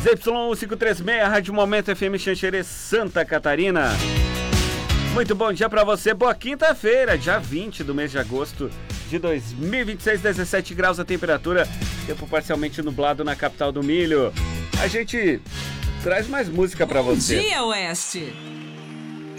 ZY1536, Rádio Momento FM Xanxerê, Santa Catarina. Muito bom dia pra você, boa quinta-feira, dia 20 do mês de agosto de 2026, 17 graus a temperatura, tempo parcialmente nublado na capital do milho. A gente traz mais música pra você. Bom dia, Oeste!